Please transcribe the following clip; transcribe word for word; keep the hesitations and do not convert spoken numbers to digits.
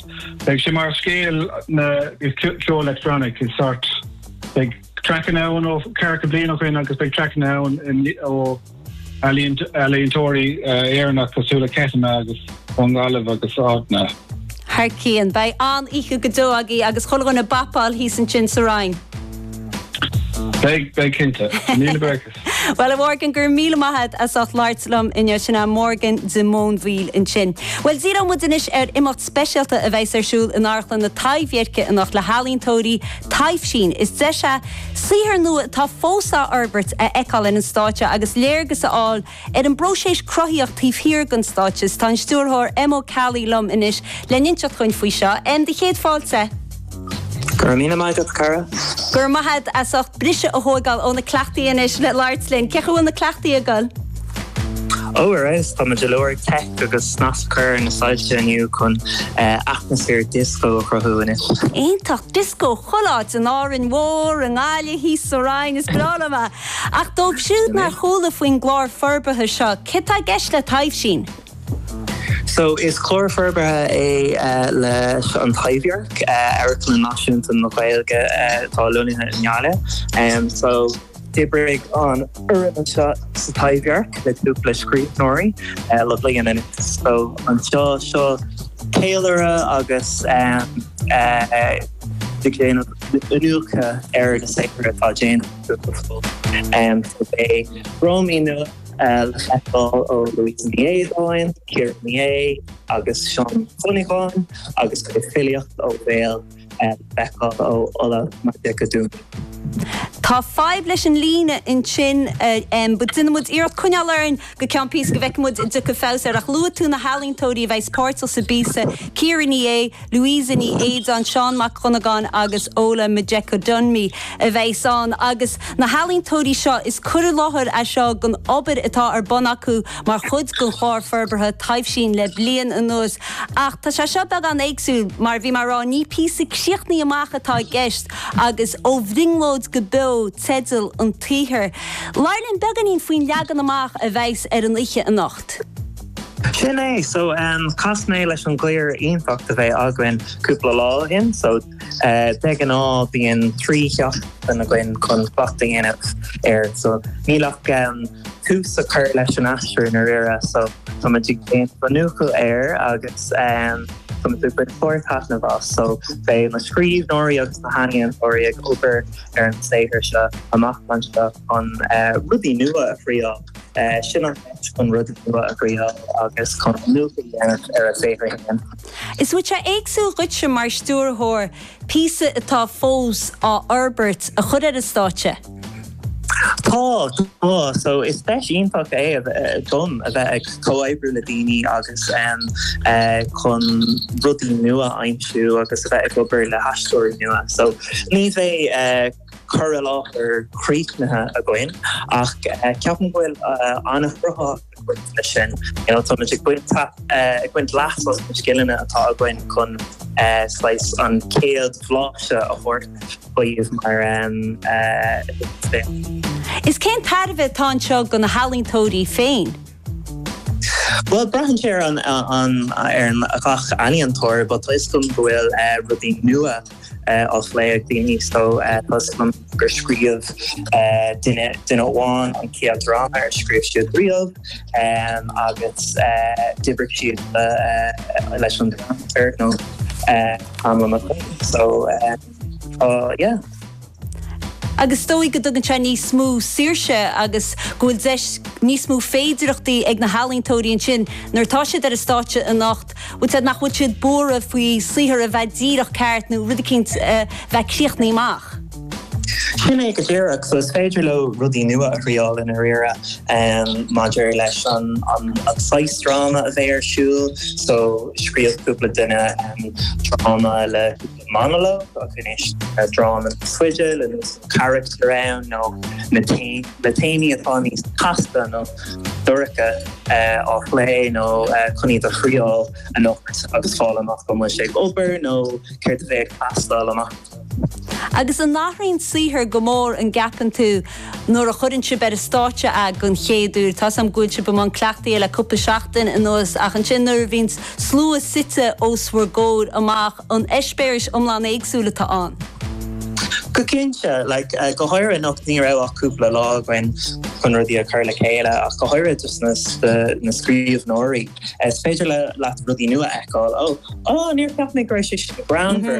like she mar scale na is Q electronic is sort like tracking now no car complete no kind of big tracking now and oh Alien Alien Tory air na cosula ketama agus on Oliver agus na Harkian by an ichu godoagi agus cholgona bapal hís an chin sarain. Big big kinta. Neil Burkes. Well, a morgan gur míle mahad as at Lartslum in Yoshina Morgan Zimonville in Chin. Well, zero mudinish er imat specialta a weiser shul in Archlan na taivjerke en nach la Halin Tori taivshin is zesha siher nu ta fosa Herbert a ekal in stacha agus leergus all er en broshesh krohiach tif hirgun stachas tan sturhor emo Cali lum inish leninchot chun fuisha en de head false. Gurmina mai dat Cara. Gur mahad as och brische a hogal on the clachty inish let Lartslin. Kechu on the clachty agal. Oh, right. I'm a Jalore tech agus snascar and a side new con atmosphere disco crohu in it. Ain't talk disco cholot an orin war and ali he sorain is brolama. Ach dog shoot na chola fuin glor furba ha sha. Kita geshla taivshin. So is Clór Ferber a uh, le an taivjerk uh, Eric na Washington na Gaelge tá lunithe neale um so dibrig on urban shot sa taivjerk le dupla screen nori uh, lovely and so an seo seo Taylora agus um uh Jane Unuka er the sacred of Jane um so they Romino Uh, Lefel o Louise Nier doin, Kier Nier, agus Sean Cunningham, agus Philiach o Vale, uh, Becca o Ola Macdecadun. Tá five leis an lína in chin um, but din mud irat cunna learn go campís go vecmud in duca fása ach lua tú na Halling Tóri bheits Portal sa bísa Ciara ní é, Louise ní éids an Sean McConaghan agus Ola Majeca Dunmi a bheits an agus na Halling Tóri seo is cura láthir a seo gon obair atá ar bon acu mar chud gon chóir ferbertha taibhsín le blian an nós ach tá se seo bag an éagsú mar bhí mar rá ní písa csiachnaí amach atá gceist agus ó bhringmód go bil Tedzel an tíher. Lairlin beganín faoin leagan amach a bheits ar an liche a nacht. Sinné, so um, cos mé leis an gléir ionfacht a bheith aghain cúpla lá in, so uh, began á bíon trí cheach an a ghain chun fachting in it air, so nílach um, tús a chur leis an astra in ar ira, so tá ma dig géint fanúcail air agus um, from the good fourth half of us so they must screeve nori agus na hani and ori ag over er and say her sha amach mancha on uh Ruby Nua Frio uh shin on on Ruby Nua Frio agus con Luke and er say her again is which a exu richer mar stoor hor piece atá fós á Herbert a chud a stache Tá, tá, so is speis ionfach é a dom a bheith ag co-aibbrú le daoine agus chun rudí nua aimsiú agus a bheith ag obair le hastóir nua. So ní bheith cur láthar chríochnathe a gcuin ach ceapan bhfuil annach brotha lei sin. Tá muid ag gcuint leas os muid gillinne atá a gcuin chun slice an céad bhláise a bhort buíomh mar Is cén tarfeh tá seo go na Halling Tóri féin? Well, brahan sé an an ar an achach aniantóir, but is gom bhfuil rudí nua os léag daoine, so pas man gur scríomh duine bháin an céad drama ar scríomh siad riamh agus dibrig siad leis an drama nó am so yeah. Agus tói go dogan se níos smú sírse agus gohfuil deis níos smú féidireachtaí ag na Halling Tóri an sin nar tá siad ar a státe a nacht bhil sé nach bhfuil siad bóra faoi slíthar a bheith díreach ceart nó rudicint bheith críochnaí amach. Sinné go dtíreach, so is féidir le rudí nua a riáil in ar ire um, maidir leis an an sais drama a bheith ar siúil, so scríomh cúpla duine um, drama le monologue, a finish uh, drama swidgel and character around no Latini Latini upon his pasta no Dorica uh or play no Connie the Creole and no agus fallen off from shake over no care to make pasta lama Agus an nachraon sihir go mór an gapan tú nuair a chuann si ber a státe a gon chéadú, tá sam gúil si bum an cleachtaí le cúpla seachtain in nuas ach an sin nuair víns slú site os fuair gód amach an eispéiris omláin éagsúla tá an. Go cinse, like, uh, go háire nach ní rah ach cúpla lá ghain chun rudí a chur le chéile ach go háire just na scríomh nóirí. Is féidir le leat rudí nua eáil, ó, ó, níor ceap mé gréis Brown